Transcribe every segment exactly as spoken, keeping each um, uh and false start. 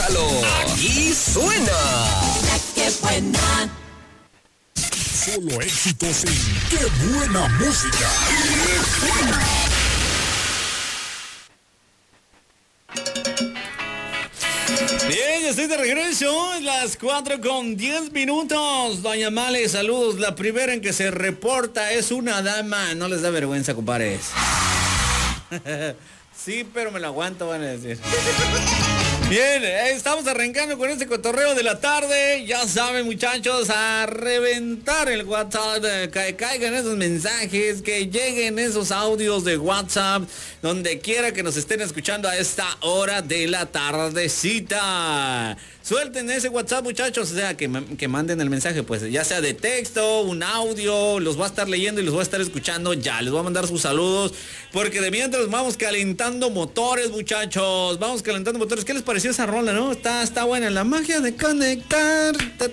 Disfrútalo. Aquí suena. La que buena. Solo éxitos en ¡Qué buena música! Bien, estoy de regreso, las cuatro con diez minutos. Doña Male, saludos. La primera en que se reporta es una dama. No les da vergüenza, compadres. Sí, pero me lo aguanto, van a decir. Bien, estamos arrancando con este cotorreo de la tarde. Ya saben, muchachos, a reventar el WhatsApp, que caigan esos mensajes, que lleguen esos audios de WhatsApp, donde quiera que nos estén escuchando a esta hora de la tardecita. Suelten ese WhatsApp, muchachos, o sea, que, que manden el mensaje, pues, ya sea de texto, un audio, los voy a estar leyendo y los voy a estar escuchando ya. Les voy a mandar sus saludos, porque de mientras vamos calentando motores, muchachos. Vamos calentando motores. ¿Qué les pareció esa rola, no? Está, está buena. La magia de conectar.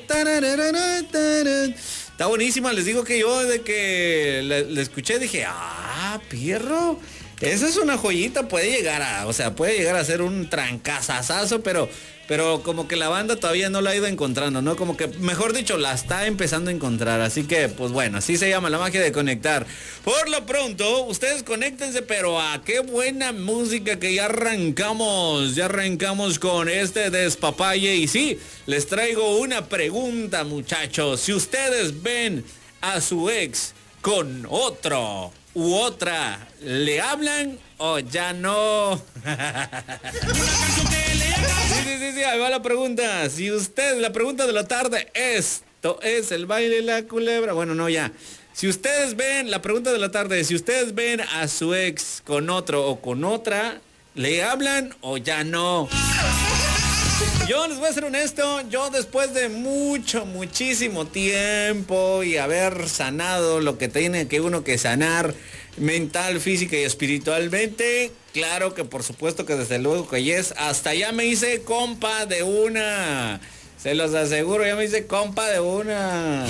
Está buenísima. Les digo que yo desde que la, la escuché dije, ah, pierro. Esa es una joyita, puede llegar a, o sea, puede llegar a ser un trancazazazo, pero, pero como que la banda todavía no la ha ido encontrando, ¿no? Como que, mejor dicho, la está empezando a encontrar, así que, pues bueno, así se llama la magia de conectar. Por lo pronto, ustedes conéctense, pero a qué buena música que ya arrancamos, ya arrancamos con este despapalle, y sí, les traigo una pregunta, muchachos. Si ustedes ven a su ex con otro u otra, ¿le hablan o ya no? Sí, sí, sí, sí, ahí va la pregunta. Si usted, la pregunta de la tarde, esto es el baile de la culebra. Bueno, no, ya. Si ustedes ven, la pregunta de la tarde, si ustedes ven a su ex con otro o con otra, ¿le hablan o ya no? Yo les voy a ser honesto, yo después de mucho, muchísimo tiempo y haber sanado lo que tiene que uno que sanar mental, física y espiritualmente, claro que por supuesto que desde luego que yes, hasta ya me hice compa de una, se los aseguro, ya me hice compa de una.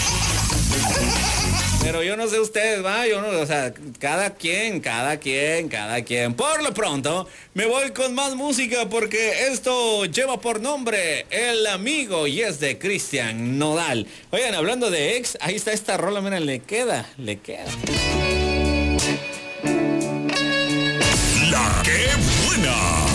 Pero yo no sé ustedes, va, yo no, o sea, cada quien, cada quien, cada quien. Por lo pronto, me voy con más música porque esto lleva por nombre El Amigo y es de Cristian Nodal. Oigan, hablando de ex, ahí está esta rola, miren, le queda, le queda. La que buena.